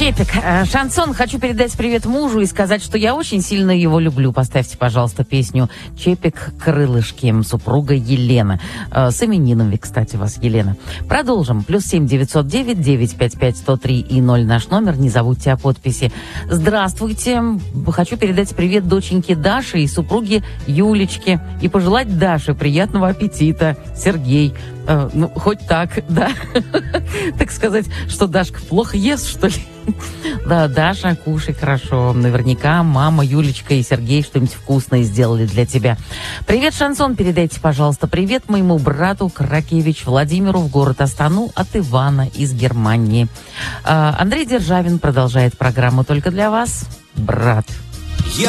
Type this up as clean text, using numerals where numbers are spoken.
Чепик, шансон. Хочу передать привет мужу и сказать, что я очень сильно его люблю. Поставьте, пожалуйста, песню «Чепик крылышки». Супруга Елена. С именинами, кстати, вас, Елена. Продолжим. +7 909 955 103 и 0 наш номер. Не забудьте о подписи. Здравствуйте. Хочу передать привет доченьке Даше и супруге Юлечке. И пожелать Даше приятного аппетита. Сергей. Ну, хоть так, да. Так сказать, что Дашка плохо ест, что ли? Да, Даша, кушай хорошо. Наверняка мама, Юлечка и Сергей что-нибудь вкусное сделали для тебя. Привет, шансон, передайте, пожалуйста. Привет моему брату Кракевич Владимиру в город Астану от Ивана из Германии. Андрей Державин продолжает программу «Только для вас». Брат.